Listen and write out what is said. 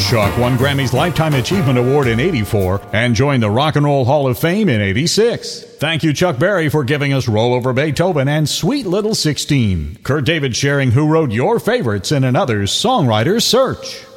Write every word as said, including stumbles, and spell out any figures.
Chuck won Grammy's Lifetime Achievement Award in eighty-four and joined the Rock and Roll Hall of Fame in eighty-six. Thank you, Chuck Berry, for giving us Roll Over Beethoven and Sweet Little sixteen. Kurt David sharing who wrote your favorites in another Songwriter's Search.